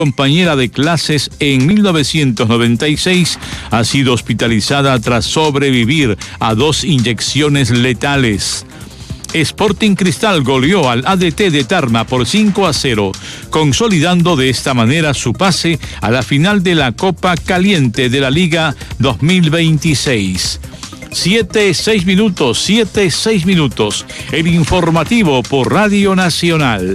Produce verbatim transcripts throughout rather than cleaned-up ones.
compañera de clases en mil novecientos noventa y seis, ha sido hospitalizada tras sobrevivir a dos inyecciones letales. Sporting Cristal goleó al A D T de Tarma por cinco a cero, consolidando de esta manera su pase a la final de la Copa Caliente de la Liga dos mil veintiséis. Siete, seis minutos, siete, seis minutos. El informativo por Radio Nacional.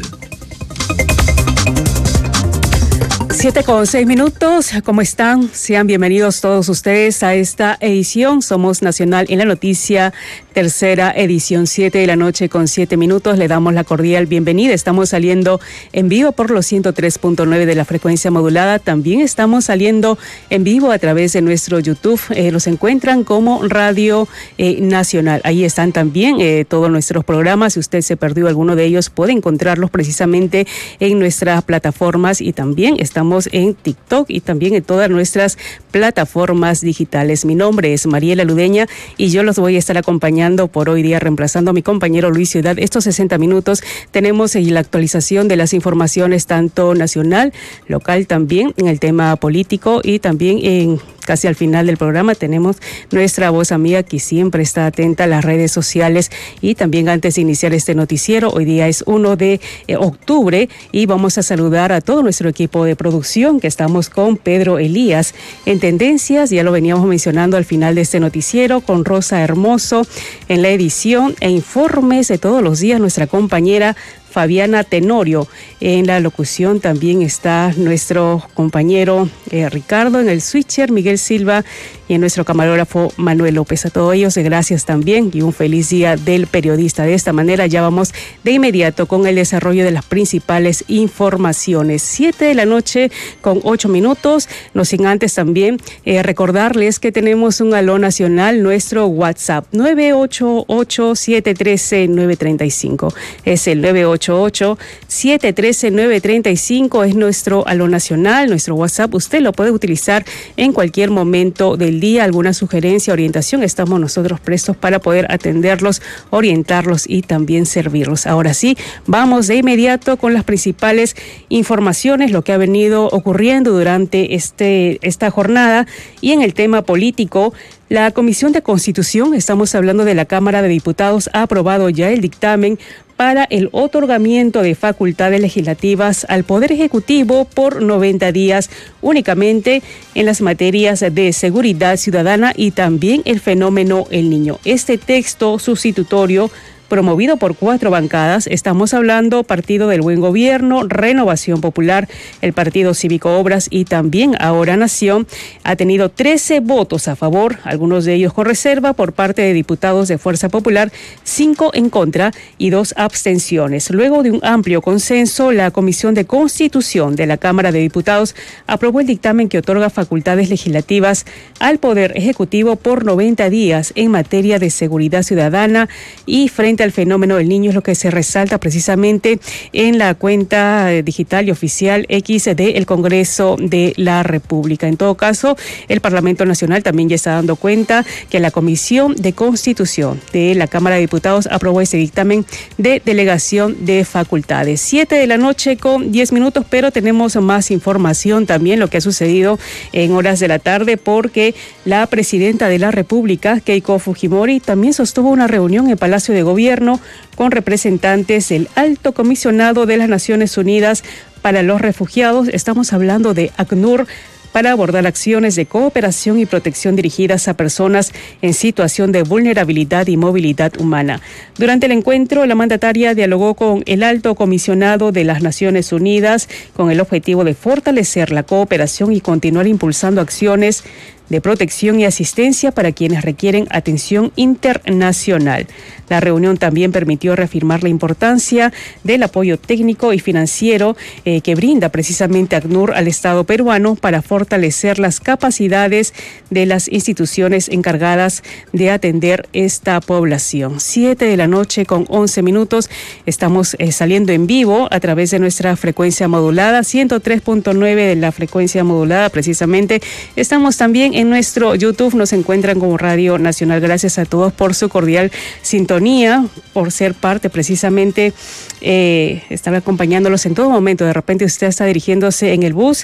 Siete con seis minutos, ¿cómo están? Sean bienvenidos todos ustedes a esta edición. Somos Nacional en la Noticia, tercera edición, siete de la noche con siete minutos. Le damos la cordial bienvenida. Estamos saliendo en vivo por los ciento tres punto nueve de la frecuencia modulada. También estamos saliendo en vivo a través de nuestro YouTube. Eh, los encuentran como Radio eh, Nacional. Ahí están también eh, todos nuestros programas. Si usted se perdió alguno de ellos, puede encontrarlos precisamente en nuestras plataformas, y también estamos en TikTok y también en todas nuestras plataformas digitales. Mi nombre es Mariela Ludeña y yo los voy a estar acompañando por hoy día, reemplazando a mi compañero Luis Ciudad. Estos sesenta minutos tenemos la actualización de las informaciones tanto nacional, local, también en el tema político, y también en casi al final del programa tenemos nuestra voz amiga que siempre está atenta a las redes sociales. Y también antes de iniciar este noticiero, hoy día es uno de octubre y vamos a saludar a todo nuestro equipo de producción, que estamos con Pedro Elías en Tendencias, ya lo veníamos mencionando al final de este noticiero, con Rosa Hermoso en la edición e informes de todos los días, nuestra compañera Fabiana Tenorio. En la locución también está nuestro compañero eh, Ricardo, en el switcher Miguel Silva, y en nuestro camarógrafo Manuel López. A todos ellos, gracias también y un feliz día del periodista. De esta manera ya vamos de inmediato con el desarrollo de las principales informaciones. Siete de la noche con ocho minutos. No sin antes también eh, recordarles que tenemos un aló nacional, nuestro WhatsApp nueve ocho ocho, siete uno tres, nueve tres cinco. Es el nueve ocho ocho, siete uno tres, nueve tres cinco, es nuestro aló nacional, nuestro WhatsApp. Usted lo puede utilizar en cualquier momento del día. Alguna sugerencia, orientación, estamos nosotros prestos para poder atenderlos, orientarlos y también servirlos. Ahora sí, vamos de inmediato con las principales informaciones, lo que ha venido ocurriendo durante este, esta jornada. Y en el tema político, la Comisión de Constitución, estamos hablando de la Cámara de Diputados, ha aprobado ya el dictamen para el otorgamiento de facultades legislativas al Poder Ejecutivo por noventa días únicamente en las materias de seguridad ciudadana y también el fenómeno El Niño. Este texto sustitutorio, promovido por cuatro bancadas, estamos hablando Partido del Buen Gobierno, Renovación Popular, el Partido Cívico Obras y también Ahora Nación, ha tenido trece votos a favor, algunos de ellos con reserva por parte de diputados de Fuerza Popular, cinco en contra y dos abstenciones. Luego de un amplio consenso, la Comisión de Constitución de la Cámara de Diputados aprobó el dictamen que otorga facultades legislativas al Poder Ejecutivo por noventa días en materia de seguridad ciudadana y frente al fenómeno del niño, es lo que se resalta precisamente en la cuenta digital y oficial X del Congreso de la República. En todo caso, el Parlamento Nacional también ya está dando cuenta que la Comisión de Constitución de la Cámara de Diputados aprobó ese dictamen de delegación de facultades. Siete de la noche con diez minutos, pero tenemos más información también, lo que ha sucedido en horas de la tarde, porque la presidenta de la República, Keiko Fujimori, también sostuvo una reunión en Palacio de Gobierno con representantes del Alto Comisionado de las Naciones Unidas para los Refugiados. Estamos hablando de ACNUR, para abordar acciones de cooperación y protección dirigidas a personas en situación de vulnerabilidad y movilidad humana. Durante el encuentro, la mandataria dialogó con el Alto Comisionado de las Naciones Unidas con el objetivo de fortalecer la cooperación y continuar impulsando acciones de protección y asistencia para quienes requieren atención internacional. La reunión también permitió reafirmar la importancia del apoyo técnico y financiero eh, que brinda precisamente ACNUR al Estado peruano para fortalecer las capacidades de las instituciones encargadas de atender esta población. Siete de la noche con once minutos. Estamos eh, saliendo en vivo a través de nuestra frecuencia modulada, ciento tres punto nueve de la frecuencia modulada precisamente. Estamos también en nuestro YouTube, nos encuentran como Radio Nacional. Gracias a todos por su cordial sintonía, por ser parte precisamente, eh, estar acompañándolos en todo momento. De repente usted está dirigiéndose en el bus,